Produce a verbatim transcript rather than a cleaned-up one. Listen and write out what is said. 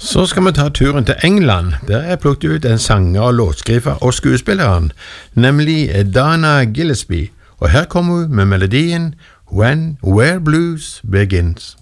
Så skal vi ta turen til England, der jeg plukket ut en sanger, låtskriver og skuespilleren, nemlig Dana Gillespie, og her kommer hun med melodien When Where Blues Begins.